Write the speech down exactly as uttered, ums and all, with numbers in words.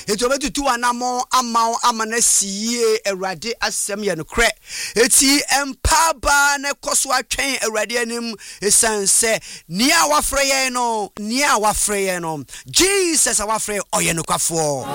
eto betutu anamo ama ama na siye Awurade asem ye no kre eti empa ba na koso atwen Awurade anim esanse nia wafre ye no nia wafre ye no Jesus awafre oye no kwafo